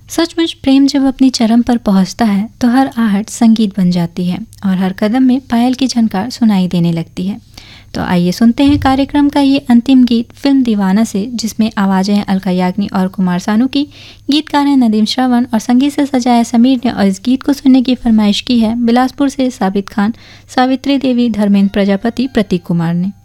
सचमुच प्रेम जब अपनी चरम पर पहुंचता है तो हर आहट संगीत बन जाती है और हर कदम में पायल की झनकार सुनाई देने लगती है। तो आइए सुनते हैं कार्यक्रम का ये अंतिम गीत फिल्म दीवाना से, जिसमें आवाज़ें हैं अलका याग्निक और कुमार सानू की, गीतकार हैं नदीम श्रवण और संगीत से सजाया समीर ने। और इस गीत को सुनने की फरमाइश की है बिलासपुर से साबित खान, सावित्री देवी, धर्मेंद्र प्रजापति, प्रतीक कुमार ने।